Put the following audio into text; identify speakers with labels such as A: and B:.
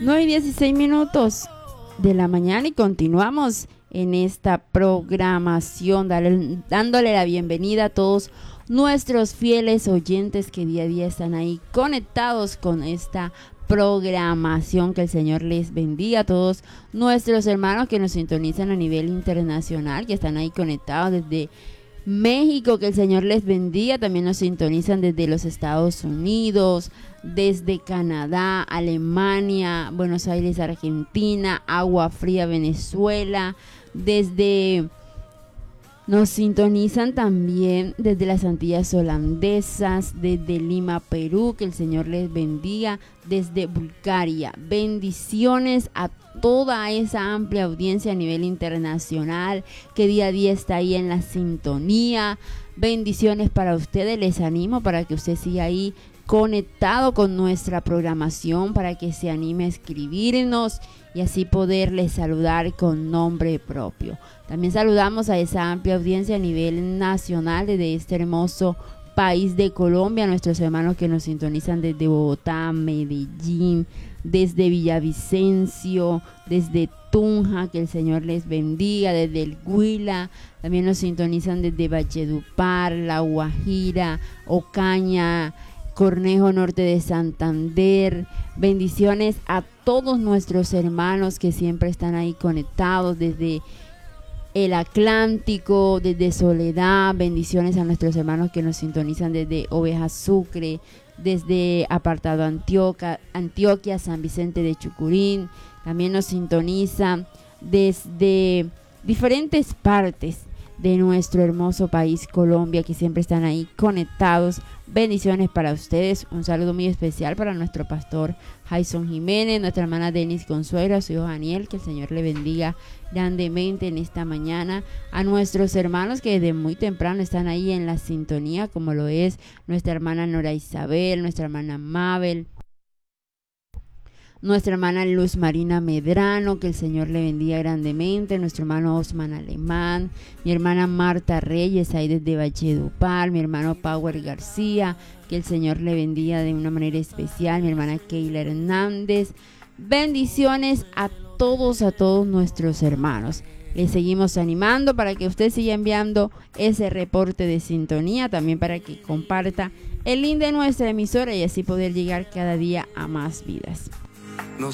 A: 9:16 de la mañana y continuamos en esta programación, dándole la bienvenida a todos nuestros fieles oyentes que día a día están ahí conectados con esta programación. Que el Señor les bendiga a todos nuestros hermanos que nos sintonizan a nivel internacional, que están ahí conectados desde México, que el Señor les bendiga. También nos sintonizan desde los Estados Unidos, desde Canadá, Alemania, Buenos Aires, Argentina, Agua Fría, Venezuela, nos sintonizan también desde las Antillas Holandesas, desde Lima, Perú, que el Señor les bendiga, desde Bulgaria. Bendiciones a toda esa amplia audiencia a nivel internacional que día a día está ahí en la sintonía. Bendiciones para ustedes, les animo para que usted siga ahí conectado con nuestra programación, para que se anime a escribirnos y así poderles saludar con nombre propio. También saludamos a esa amplia audiencia a nivel nacional desde este hermoso país de Colombia, nuestros hermanos que nos sintonizan desde Bogotá, Medellín, desde Villavicencio, desde Tunja, que el Señor les bendiga, desde el Huila, también nos sintonizan desde Valledupar, La Guajira, Ocaña, Cornejo Norte de Santander. Bendiciones a todos nuestros hermanos que siempre están ahí conectados desde el Atlántico, desde Soledad. Bendiciones a nuestros hermanos que nos sintonizan desde Oveja Sucre, desde Apartado Antioquia, San Vicente de Chucurín. También nos sintonizan desde diferentes partes de nuestro hermoso país Colombia, que siempre están ahí conectados. Bendiciones para ustedes. Un saludo muy especial para nuestro pastor Jason Jiménez, nuestra hermana Denis Consuelo, su hijo Daniel, que el Señor le bendiga grandemente en esta mañana. A nuestros hermanos que desde muy temprano están ahí en la sintonía, como lo es nuestra hermana Nora Isabel, nuestra hermana Mabel, nuestra hermana Luz Marina Medrano, que el Señor le bendiga grandemente, nuestro hermano Osman Alemán, mi hermana Marta Reyes ahí desde Valledupar, mi hermano Power García, que el Señor le bendiga de una manera especial, mi hermana Keila Hernández. Bendiciones a todos nuestros hermanos. Les seguimos animando para que usted siga enviando ese reporte de sintonía, también para que comparta el link de nuestra emisora y así poder llegar cada día a más vidas.
B: No